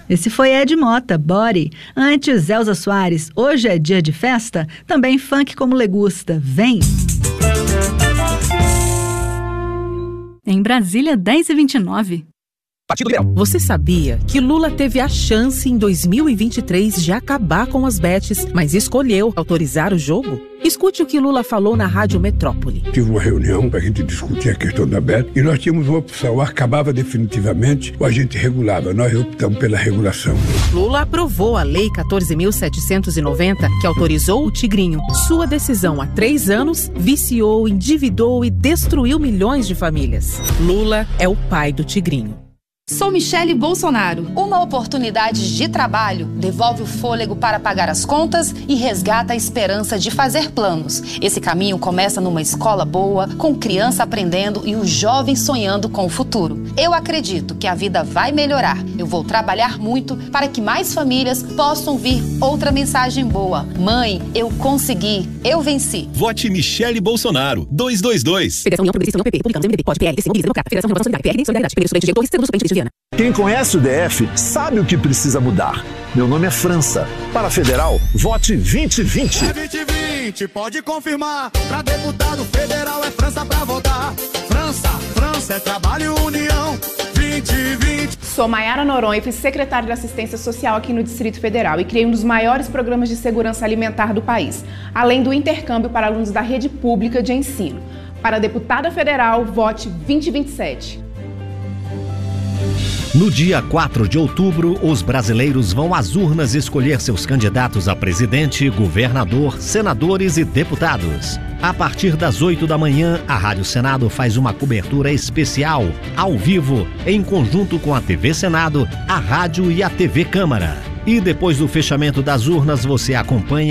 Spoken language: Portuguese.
Esse foi Ed Mota, Body. Antes, Elza Soares, Hoje é Dia de Festa, também funk como legusta. Vem! Em Brasília, 10h29. Partido Liberal. Você sabia que Lula teve a chance em 2023 de acabar com as bets, mas escolheu autorizar o jogo? Escute o que Lula falou na Rádio Metrópole. Tive uma reunião para a gente discutir a questão da bet e nós tínhamos uma opção, ou acabava definitivamente ou a gente regulava. Nós optamos pela regulação. Lula aprovou a Lei 14.790, que autorizou o Tigrinho. Sua decisão há 3 anos viciou, endividou e destruiu milhões de famílias. Lula é o pai do Tigrinho. Sou Michele Bolsonaro. Uma oportunidade de trabalho devolve o fôlego para pagar as contas e resgata a esperança de fazer planos. Esse caminho começa numa escola boa, com criança aprendendo e o jovem sonhando com o futuro. Eu acredito que a vida vai melhorar. Eu vou trabalhar muito para que mais famílias possam ouvir outra mensagem boa. Mãe, eu consegui. Eu venci. Vote Michele Bolsonaro. 222. Federação União Progressista União PP, Republicanos, MDB, POD, PL, DC, Mobiliza, Democrata, Federação Renovação Solidária, PRD, Solidariedade, Primeiro Estudante, Diretor, Centro Suplente de Viana. Quem conhece o DF sabe o que precisa mudar. Meu nome é França. Para federal, vote 2020. É 2020, pode confirmar. Pra deputado federal é França pra votar. França é trabalho e união. 2020. Sou Maiara Noronha e fui secretária de Assistência Social aqui no Distrito Federal e criei um dos maiores programas de segurança alimentar do país, além do intercâmbio para alunos da rede pública de ensino. Para deputada federal, vote 2027. No dia 4 de outubro, os brasileiros vão às urnas escolher seus candidatos a presidente, governador, senadores e deputados. A partir das 8 da manhã, a Rádio Senado faz uma cobertura especial, ao vivo, em conjunto com a TV Senado, a rádio e a TV Câmara. E depois do fechamento das urnas, você acompanha